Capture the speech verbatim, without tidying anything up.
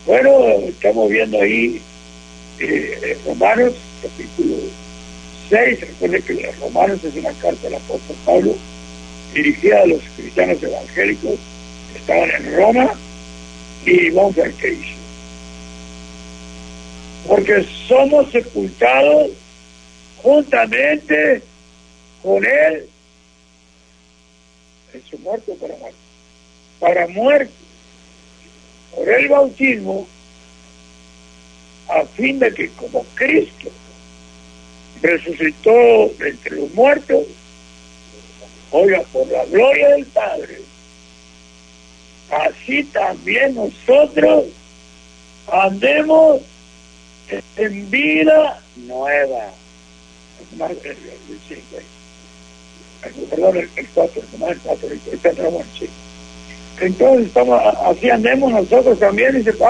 Bueno, estamos viendo ahí eh, Romanos, capítulo seis. Recuerde que los Romanos es una carta del apóstol Pablo dirigida a los cristianos evangélicos que estaban en Roma, y vamos a ver qué hizo. Porque somos sepultados juntamente con él en su muerte para muerte, para muerte, por el bautismo, a fin de que como Cristo resucitó de entre los muertos, oiga, por la gloria del Padre, así también nosotros andemos en vida nueva. Perdón, el cuatro, el cuatro, entonces estamos así andemos nosotros también, dice Pablo.